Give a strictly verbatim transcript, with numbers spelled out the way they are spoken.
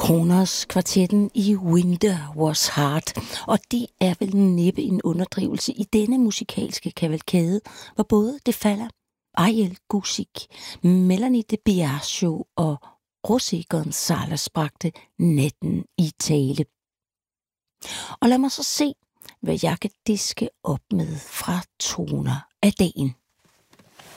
Kronos kvartetten i Winter Was Hard, og det er vel næppe en underdrivelse i denne musikalske kavalkade, hvor både Defalla, Ariel Guzic, Melanie de Biagio og José González bragte natten i tale. Og lad mig så se, hvad jeg kan diske op med fra toner af dagen.